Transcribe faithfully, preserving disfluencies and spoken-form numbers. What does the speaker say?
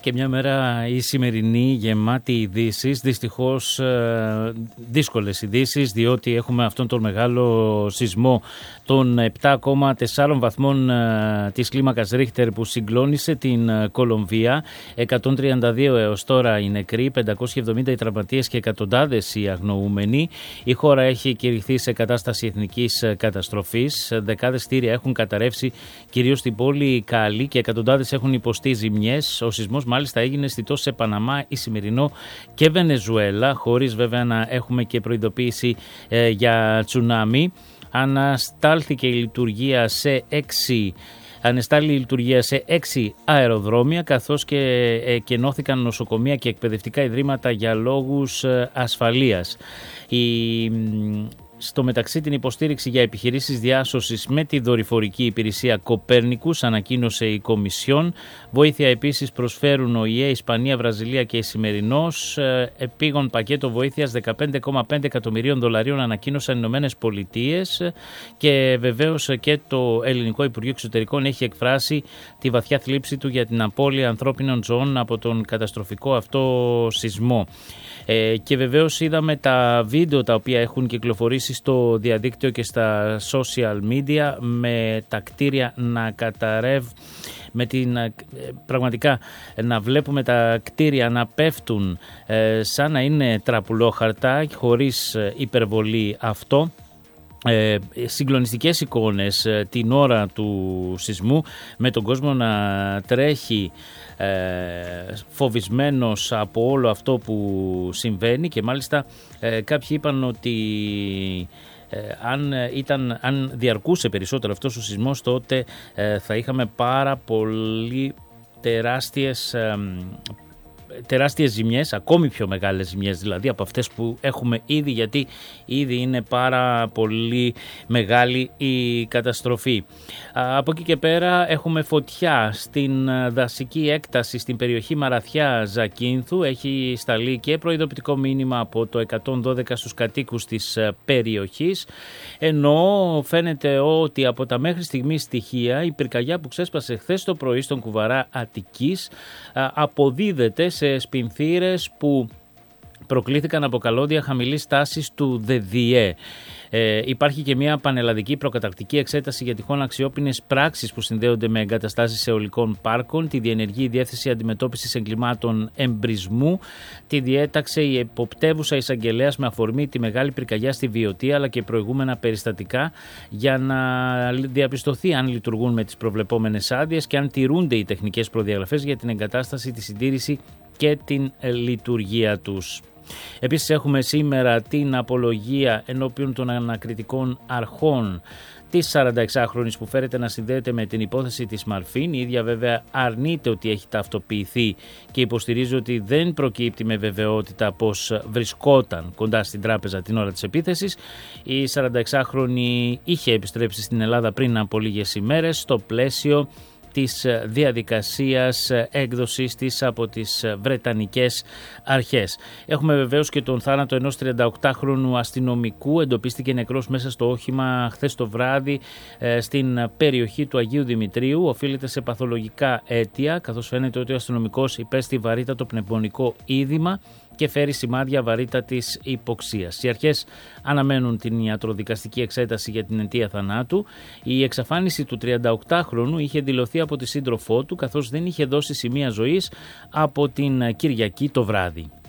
Και μια μέρα η σημερινή γεμάτη ειδήσεις, δυστυχώς ε, δύσκολες ειδήσεις, διότι έχουμε αυτόν τον μεγάλο σεισμό των επτά κόμμα τέσσερα βαθμών ε, της κλίμακας Ρίχτερ που συγκλώνησε την ε, Κολομβία. εκατόν τριάντα δύο έως τώρα οι νεκροί, πεντακόσιοι εβδομήντα οι τραυματίες και εκατοντάδες οι αγνοούμενοι. Η χώρα έχει κηρυχθεί σε κατάσταση εθνικής καταστροφής. Δεκάδες κτίρια έχουν καταρρεύσει, κυρίως στην πόλη Καλή, και εκατοντάδες έχουν υποστεί ζημιές. Ο σεισμός μάλιστα έγινε αισθητός σε Παναμά, Ισημερινό και Βενεζουέλα, χωρίς βέβαια να έχουμε και προειδοποίηση ε, για τσουνάμι. Αναστάλθηκε η λειτουργία σε έξι Ανεστάλλει η λειτουργία σε έξι αεροδρόμια, καθώς και ε, κενώθηκαν νοσοκομεία και εκπαιδευτικά ιδρύματα για λόγους ε, ασφαλείας. Η... Στο μεταξύ, την υποστήριξη για επιχειρήσεις διάσωσης με τη δορυφορική υπηρεσία Κοπέρνικους ανακοίνωσε η Κομισιόν. Βοήθεια επίσης προσφέρουν ο ΙΕ, Ισπανία, Βραζιλία και Ισημερινός. Επίγον πακέτο βοήθειας δεκαπέντε κόμμα πέντε εκατομμυρίων δολαρίων ανακοίνωσαν οι Ηνωμένες Πολιτείες, και βεβαίως και το Ελληνικό Υπουργείο Εξωτερικών έχει εκφράσει τη βαθιά θλίψη του για την απώλεια ανθρώπινων ζώων από τον καταστροφικό αυτό σεισμό. Ε, και βεβαίως είδαμε τα βίντεο τα οποία έχουν κυκλοφορήσει στο διαδίκτυο και στα social media, με τα κτίρια να καταρρεύουν, με την, πραγματικά να βλέπουμε τα κτίρια να πέφτουν ε, σαν να είναι τραπουλόχαρτα, χωρίς υπερβολή αυτό. Ε, συγκλονιστικές εικόνες ε, την ώρα του σεισμού, με τον κόσμο να τρέχει ε, φοβισμένος από όλο αυτό που συμβαίνει, και μάλιστα ε, κάποιοι είπαν ότι ε, αν, ήταν, αν διαρκούσε περισσότερο αυτός ο σεισμός, τότε ε, θα είχαμε πάρα πολύ τεράστιες ε, τεράστιες ζημιές, ακόμη πιο μεγάλες ζημιές δηλαδή από αυτές που έχουμε ήδη, γιατί ήδη είναι πάρα πολύ μεγάλη η καταστροφή. Από εκεί και πέρα έχουμε φωτιά στην δασική έκταση στην περιοχή Μαραθιά Ζακίνθου. Έχει σταλεί και προειδοποιητικό μήνυμα από το εκατόν δώδεκα στους κατοίκους της περιοχής, ενώ φαίνεται ότι από τα μέχρι στιγμής στοιχεία η πυρκαγιά που ξέσπασε χθες το πρωί στον Κουβαρά Αττικής αποδίδεται σε σπινθήρες που προκλήθηκαν από καλώδια χαμηλής τάσης του ΔΔΕ. Ε, υπάρχει και μια πανελλαδική προκαταρκτική εξέταση για τυχόν αξιόπινες πράξεις που συνδέονται με εγκαταστάσεις αιωλικών πάρκων. Τη διενεργεί η Διεύθυνση Αντιμετώπισης Εγκλημάτων Εμπρισμού. Τη διέταξε η εποπτεύουσα εισαγγελέας με αφορμή τη μεγάλη πυρκαγιά στη Βιωτία, αλλά και προηγούμενα περιστατικά, για να διαπιστωθεί αν λειτουργούν με τις προβλεπόμενες άδειες και αν τηρούνται οι τεχνικές προδιαγραφές για την εγκατάσταση, τη συντήρηση και την λειτουργία τους. Επίσης έχουμε σήμερα την απολογία ενώπιον των ανακριτικών αρχών της σαρανταεξάχρονης που φέρεται να συνδέεται με την υπόθεση της Μαρφίν. Η ίδια βέβαια αρνείται ότι έχει ταυτοποιηθεί και υποστηρίζει ότι δεν προκύπτει με βεβαιότητα πως βρισκόταν κοντά στην τράπεζα την ώρα της επίθεσης. Η σαρανταεξάχρονη είχε επιστρέψει στην Ελλάδα πριν από λίγες ημέρες στο πλαίσιο της διαδικασίας έκδοσης της από τις βρετανικές αρχές. Έχουμε βεβαίως και τον θάνατο ενός τριανταοκτάχρονου αστυνομικού. Εντοπίστηκε νεκρός μέσα στο όχημα χθες το βράδυ στην περιοχή του Αγίου Δημητρίου. Οφείλεται σε παθολογικά αίτια, καθώς φαίνεται ότι ο αστυνομικός υπέστη βαρύτατο πνευμονικό είδημα και φέρει σημάδια βαρύτατης υποξίας. Οι αρχές αναμένουν την ιατροδικαστική εξέταση για την αιτία θανάτου. Η εξαφάνιση του τριανταοκτάχρονου είχε δηλωθεί από τη σύντροφό του, καθώς δεν είχε δώσει σημεία ζωής από την Κυριακή το βράδυ.